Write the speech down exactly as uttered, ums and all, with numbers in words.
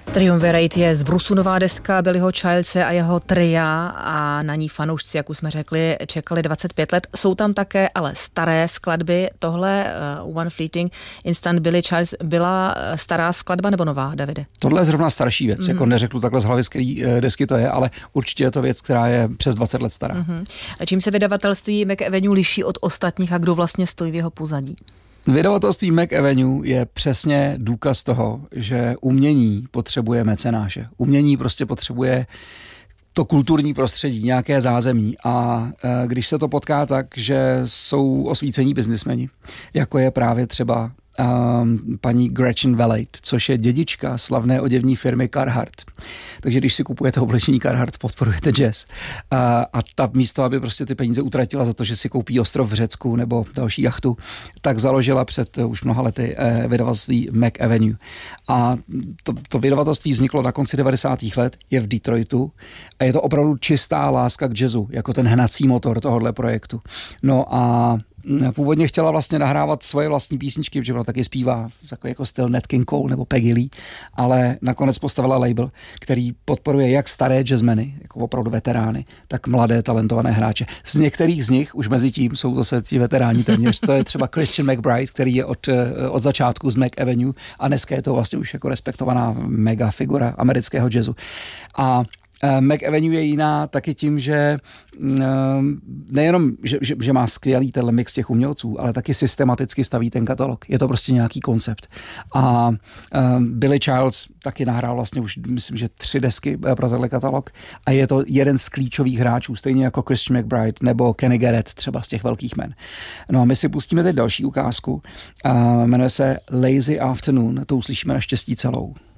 Triumvirate je z Brusu nová deska Billyho Childse a jeho tria a na ní fanoušci, jak už jsme řekli, čekali dvacet pět let. Jsou tam také ale staré skladby. Tohle uh, One Fleeting Instant Billy Childs byla stará skladba nebo nová, Davide? Tohle je zrovna starší věc, mm-hmm. jako neřeknu takhle z hlavy, z který desky to je, ale určitě je to věc, která je přes dvacet let stará. Mm-hmm. A čím se vydavatelství Mac Avenue liší od ostatních a kdo vlastně stojí v jeho pozadí? Vydavatelství Mac Avenue je přesně důkaz toho, že umění potřebuje mecenáše. Umění prostě potřebuje to kulturní prostředí, nějaké zázemí a e, když se to potká tak, že jsou osvícení biznismeni, jako je právě třeba Um, paní Gretchen Valade, což je dědička slavné oděvní firmy Carhartt. Takže když si kupujete oblečení Carhartt, podporujete jazz. Uh, a ta místo, aby prostě ty peníze utratila za to, že si koupí ostrov v Řecku nebo další jachtu, tak založila před uh, už mnoha lety uh, vydavatelství Mac Avenue. A to, to vydavatelství vzniklo na konci devadesátých let, je v Detroitu a je to opravdu čistá láska k jazzu, jako ten hnací motor tohohle projektu. No a původně chtěla vlastně nahrávat svoje vlastní písničky, protože ona taky zpívá takový jako styl Nat King Cole nebo Peggy Lee, ale nakonec postavila label, který podporuje jak staré jazzmeny, jako opravdu veterány, tak mladé talentované hráče. Z některých z nich už mezi tím jsou to světí veteráni téměř. To je třeba Christian McBride, který je od, od začátku z Mac Avenue a dneska je to vlastně už jako respektovaná mega figura amerického jazzu. A Mac Avenue je jiná taky tím, že nejenom, že, že, že má skvělý ten mix těch umělců, ale taky systematicky staví ten katalog. Je to prostě nějaký koncept. A Billy Childs taky nahrál vlastně už, myslím, že tři desky pro tenhle katalog a je to jeden z klíčových hráčů, stejně jako Christian McBride nebo Kenny Garrett, třeba z těch velkých men. No a my si pustíme teď další ukázku. Jmenuje se Lazy Afternoon, to uslyšíme naštěstí celou.